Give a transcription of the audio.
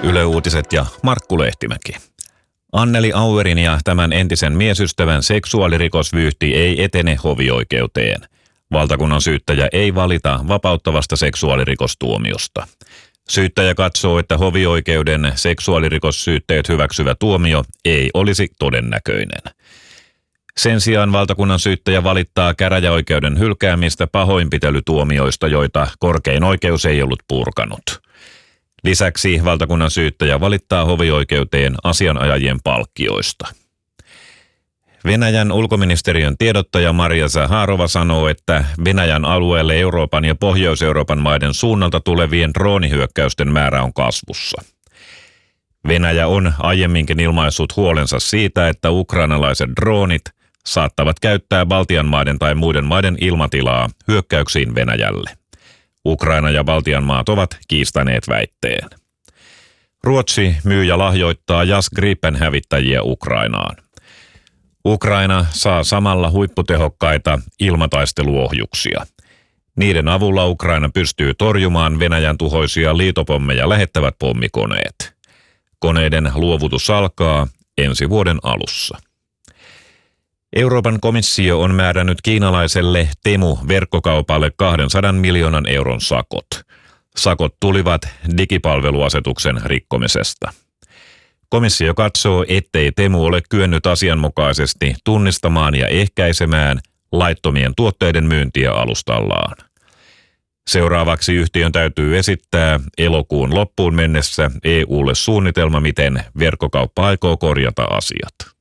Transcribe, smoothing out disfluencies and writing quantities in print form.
Yle Uutiset ja Markku Lehtimäki. Anneli Auerin ja tämän entisen miesystävän seksuaalirikosvyyhti ei etene hovioikeuteen. Valtakunnan syyttäjä ei valita vapauttavasta seksuaalirikostuomiosta. Syyttäjä katsoo, että hovioikeuden seksuaalirikossyytteet hyväksyvä tuomio ei olisi todennäköinen. Sen sijaan valtakunnan syyttäjä valittaa käräjäoikeuden hylkäämistä pahoinpitelytuomioista, joita korkein oikeus ei ollut purkanut. Lisäksi valtakunnan syyttäjä valittaa hovioikeuteen asianajajien palkkioista. Venäjän ulkoministeriön tiedottaja Maria Zaharova sanoo, että Venäjän alueelle Euroopan ja Pohjois-Euroopan maiden suunnalta tulevien droonihyökkäysten määrä on kasvussa. Venäjä on aiemminkin ilmaissut huolensa siitä, että ukrainalaiset droonit saattavat käyttää Baltian maiden tai muiden maiden ilmatilaa hyökkäyksiin Venäjälle. Ukraina ja Baltian maat ovat kiistäneet väitteen. Ruotsi myy ja lahjoittaa JAS Gripen-hävittäjiä Ukrainaan. Ukraina saa samalla huipputehokkaita ilmataisteluohjuksia. Niiden avulla Ukraina pystyy torjumaan Venäjän tuhoisia liitopommeja lähettävät pommikoneet. Koneiden luovutus alkaa ensi vuoden alussa. Euroopan komissio on määrännyt kiinalaiselle Temu-verkkokaupalle 200 miljoonan euron sakot. Sakot tulivat digipalveluasetuksen rikkomisesta. Komissio katsoo, ettei Temu ole kyennyt asianmukaisesti tunnistamaan ja ehkäisemään laittomien tuotteiden myyntiä alustallaan. Seuraavaksi yhtiön täytyy esittää elokuun loppuun mennessä EU:lle suunnitelma, miten verkkokauppa aikoo korjata asiat.